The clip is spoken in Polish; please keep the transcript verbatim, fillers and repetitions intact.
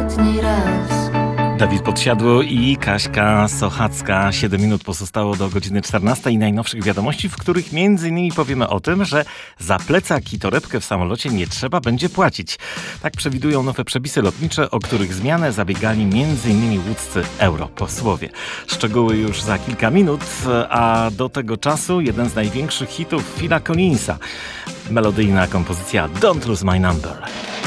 ostatni raz. Dawid Podsiadło i Kaśka Sochacka. siedem minut pozostało do godziny czternastej i najnowszych wiadomości, w których między innymi powiemy o tym, że za plecak i torebkę w samolocie nie trzeba będzie płacić. Tak przewidują nowe przepisy lotnicze, o których zmianę zabiegali między innymi łódzcy europosłowie. Szczegóły już za kilka minut, a do tego czasu jeden z największych hitów Phila Collinsa. Melodyjna kompozycja Don't Lose My Number.